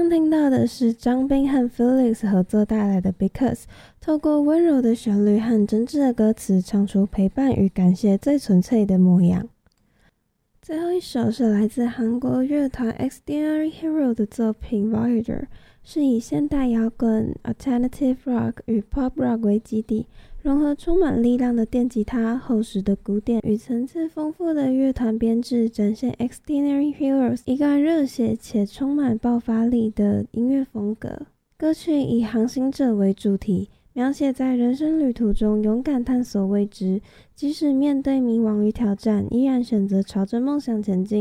刚听到的是张彬和 Felix 合作带来的 Because， 透过温柔的旋律和真挚的歌词，唱出陪伴与感谢最纯粹的模样。最后一首是来自韩国乐团 Extraordinary Hero 的作品 Voyager， 是以现代摇滚、Alternative Rock 与 Pop Rock 为基底，融合充满力量的电吉他、厚实的鼓点与层次丰富的乐团编制，展现 Extraordinary Heroes 一个热血且充满爆发力的音乐风格。歌曲以航行者为主题，描写在人生旅途中勇敢探索未知，即使面对迷惘与挑战，依然选择朝着梦想前进。